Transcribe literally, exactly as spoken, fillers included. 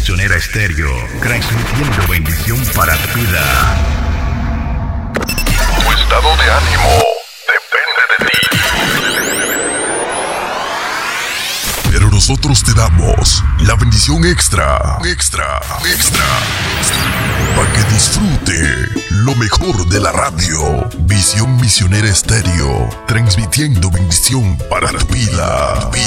Misionera Estéreo, transmitiendo bendición para tu vida. Tu estado de ánimo depende de ti. Pero nosotros te damos la bendición extra, extra, extra, para que disfrute lo mejor de la radio. Visión Misionera Estéreo, transmitiendo bendición para tu vida.